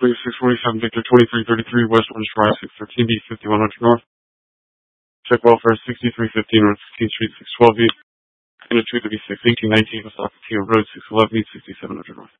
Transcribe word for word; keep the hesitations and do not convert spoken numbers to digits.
six forty-seven Victor twenty-three thirty-three West Orange Drive six thirteen B fifty-one hundred North. Check welfare sixty-three fifteen North sixteenth Street six twelve B. In a two thirty-six eighteen nineteen West Ocotillo Road six eleven B sixty-seven hundred North.